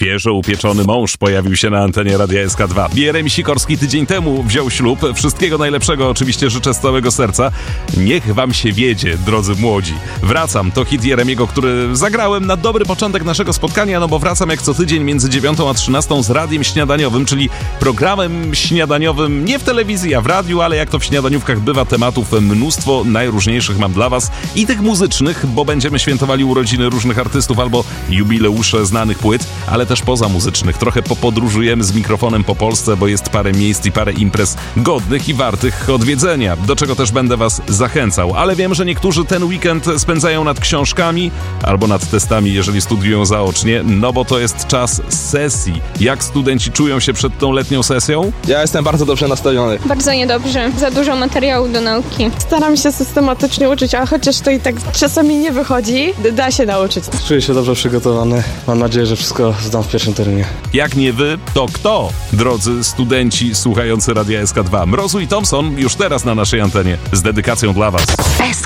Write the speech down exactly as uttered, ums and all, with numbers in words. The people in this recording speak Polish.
Świeżo upieczony mąż pojawił się na antenie Radia S K dwa. Jeremi Sikorski tydzień temu wziął ślub. Wszystkiego najlepszego oczywiście życzę z całego serca. Niech wam się wiedzie, drodzy młodzi. Wracam, to hit Jeremiego, który zagrałem na dobry początek naszego spotkania, no bo wracam jak co tydzień między dziewiątą a trzynastą z Radiem Śniadaniowym, czyli programem śniadaniowym nie w telewizji, a w radiu, ale jak to w śniadaniówkach bywa, tematów mnóstwo najróżniejszych mam dla was i tych muzycznych, bo będziemy świętowali urodziny różnych artystów albo jubileusze znanych płyt, ale też poza muzycznych. Trochę popodróżujemy z mikrofonem po Polsce, bo jest parę miejsc i parę imprez godnych i wartych odwiedzenia, do czego też będę was zachęcał. Ale wiem, że niektórzy ten weekend spędzają nad książkami albo nad testami, jeżeli studiują zaocznie, no bo to jest czas sesji. Jak studenci czują się przed tą letnią sesją? Ja jestem bardzo dobrze nastawiony. Bardzo niedobrze. Za dużo materiału do nauki. Staram się systematycznie uczyć, a chociaż to i tak czasami nie wychodzi, da się nauczyć. Czuję się dobrze przygotowany. Mam nadzieję, że wszystko zdam w pierwszym terminie. Jak nie wy, to kto? Drodzy studenci słuchający Radia S K dwa. Mrozu i Thompson już teraz na naszej antenie z dedykacją dla was. S